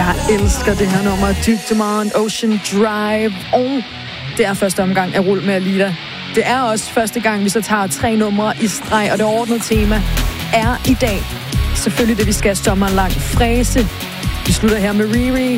Jeg elsker det her nummer. Duke Dumont, Ocean Drive. Og det er første omgang af Rul med Alida. Det er også første gang, vi så tager 3 numre i streg, og det overordnede tema er i dag selvfølgelig det, vi skal sommeren lang fræse. Vi slutter her med Riri.